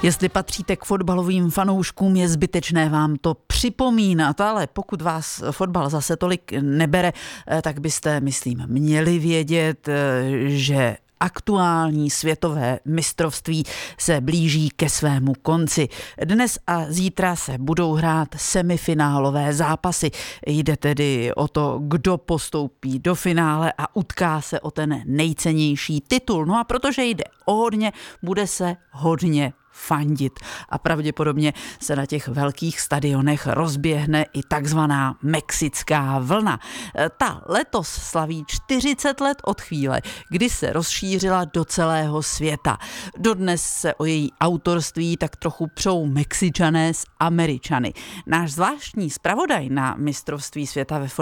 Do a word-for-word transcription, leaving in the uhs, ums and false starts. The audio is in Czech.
Jestli patříte k fotbalovým fanouškům, je zbytečné vám to připomínat, ale pokud vás fotbal zase tolik nebere, tak byste, myslím, měli vědět, že aktuální světové mistrovství se blíží ke svému konci. Dnes a zítra se budou hrát semifinálové zápasy. Jde tedy o to, kdo postoupí do finále a utká se o ten nejcennější titul. No a protože jde o hodně, bude se hodně fandit. A pravděpodobně se na těch velkých stadionech rozběhne i takzvaná mexická vlna. Ta letos slaví čtyřicet let od chvíle, kdy se rozšířila do celého světa. Dodnes se o její autorství tak trochu přou Mexičané s Američany. Náš zvláštní zpravodaj na mistrovství světa ve